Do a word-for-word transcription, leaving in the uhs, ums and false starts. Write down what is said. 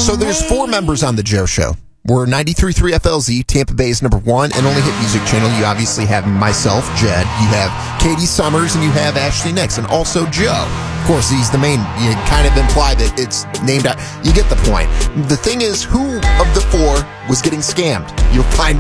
So there's four members on the Joe Show. We're ninety-three point three F L Z, Tampa Bay's number one and only hit music channel. You obviously have myself, Jed. You have Katie Summers, and you have Ashley Nix, and also Joe. Of course, he's the main. You kind of imply that it's named out. You get the point. The thing is, who of the four was getting scammed? You'll find